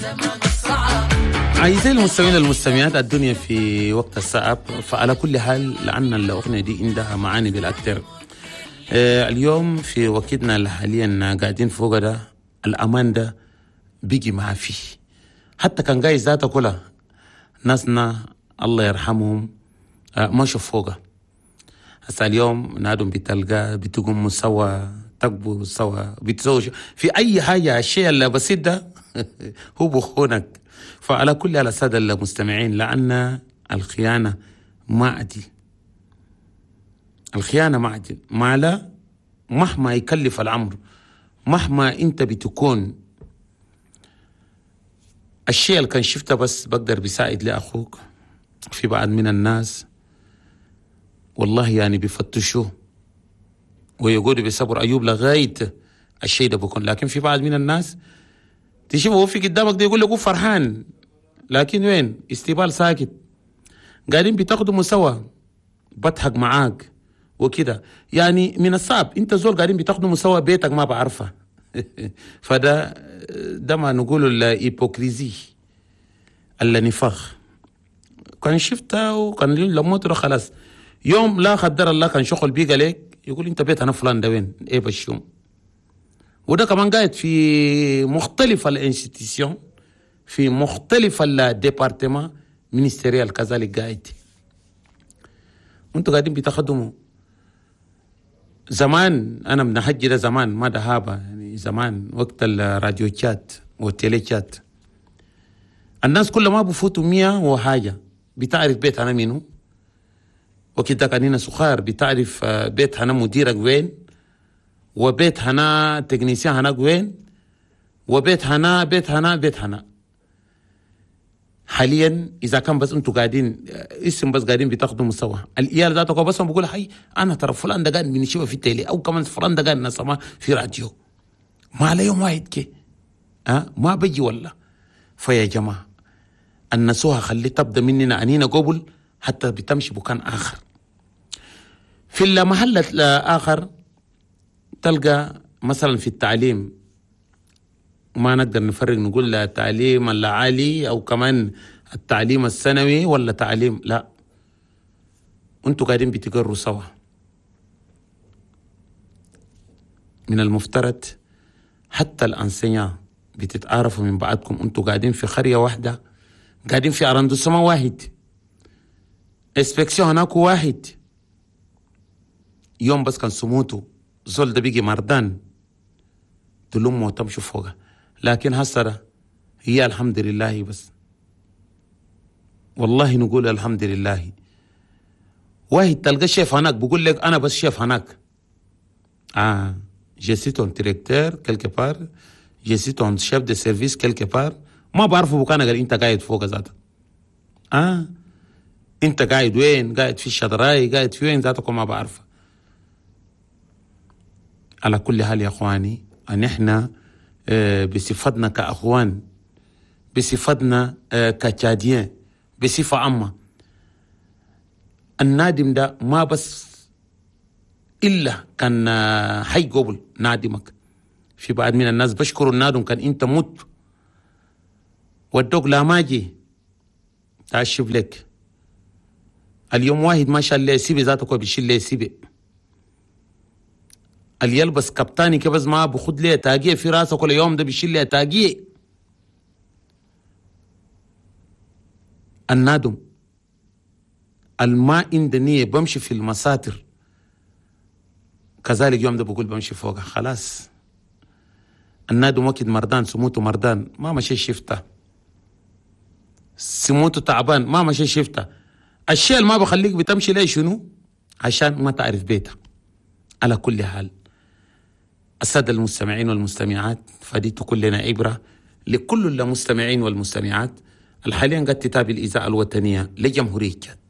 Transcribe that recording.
أعزائي المستمعين والمستمعات، الدنيا في وقت الصعب، فعلى كل حال لأن الأغنية دي عندها معاني بالأكثر. اليوم في وقتنا حاليا قاعدين فوق ده، الأمان ده بيجي ما فيه، حتى كان قايز ذاته كلها ناسنا الله يرحمهم مشوا فوقها. هسا اليوم نادم بتلقى بتقوم سوا، تقبوا سوا، بتزوج في أي حاجة. الشيء اللي بسيط ده هو بخونك. فعلى كل الأساتذة المستمعين، لأن الخيانة ما عدل، الخيانة ما عدل، ما لا مهما يكلف العمر، مهما أنت بتكون الشيء اللي كان شفته بس بقدر بيساعد لأخوك. في بعض من الناس والله يعني بيفتشوا ويقولوا بصبر أيوب لغاية الشيء ده بكون، لكن في بعض من الناس تشوفه هو في قدامك ده يقول لك هو فرحان، لكن وين استقبال ساكت، قاعدين بتاخدوا سوا، بضحك معاك وكده. يعني من الصعب انت زول قاعدين بتاخدوا سوا بيتك ما بعرفه. ده ما نقوله الهيبوكريزي، النفاق. كان شفتها وكان لموت خلاص، يوم لا قدر الله كان شغل بيقى لك يقول انت بيت انا فلان ده وين ايه بشوم. وده كمان قاعد في مختلف الانستيتيون، في مختلف الديبارتمان مينستيريال كذلك قاعد. وانتوا قاعدين بتخدموا. زمان انا من حجي ده زمان ما دهابه، يعني زمان وقت الراديو تشات والتيلي تشات الناس كل ما بفوتوا 100 وحاجه بتعرف بيت انا منو، وكده كان هنا سخار بتعرف بيت انا مديرك وين، وبيت هنا تكنيسيان هناك وين، وبيت هنا بيت هنا بيت هنا. حاليا اذا كان بس انتوا قاعدين اسم بس قاعدين بتاخدوا سوا، العيال ذاتكم بس بقول حي انا ترى فلان ده قاعد بنشوفه في التيلي، او كمان فلان ده قاعد نسمع في راديو، ما على يوم واحد كي ما بيجي والله. فيا جماعه النسوها خلي تبدا مننا انينا قبل حتى بتمشي بكان اخر. في المحل الاخر تلقى مثلا في التعليم ما نقدر نفرق نقول التعليم العالي او كمان التعليم الثانوي ولا تعليم، لا انتوا قاعدين بتقروا سوا. من المفترض حتى الانسيان بتتعارفوا من بعضكم، انتوا قاعدين في قريه واحده، قاعدين في ارندوسما واحد، اسبكسيون هناك واحد. يوم بس كان سموتوا زول ده بيجي مردان تلوموا وتمشوا فوقها. لكن هسه هي الحمد لله، بس والله نقول الحمد لله. واحد تلقى شيف هناك بقول لك انا بس شيف هناك، je suis ton directeur quelque part, je suis ton chef de service quelque part. ما بعرفوا بكان غير انت قاعد فوق ذاتك. انت قاعد وين؟ قاعد في الشدراي، قاعد في وين ذاتكم ما بعرفه. على كل حال يا اخواني، ان احنا بصفتنا كاخوان، بصفتنا كتشاديين بصفه عامه، النادم ده ما بس الا كان حي قبل نادمك. في بعض من الناس بشكروا النادم كان انت مت ودوك لا ماجي تعشف لك. اليوم واحد ما شاء الله يسيبي ذاتك وبيشيل لي يسيبي، اللي يلبس كابتاني كبز ما بخد ليه تاقية في راسه كل يوم ده بيشيل ليه تاقية. النادم الماء عندني بمشي في المساتر كذلك يوم ده بقول بمشي فوقها خلاص. النادم وقت مردان سموته مردان ما مشي شفته، سموته تعبان ما مشي شفته. الشيء اللي ما بخليك بتمشي ليه شنو؟ عشان ما تعرف بيتك. على كل حال السادة المستمعين والمستمعات، فدي تكون لنا عبرة لكل المستمعين والمستمعات. الحاليا قد تتابع الإذاعة الوطنية لجمهورية تشاد.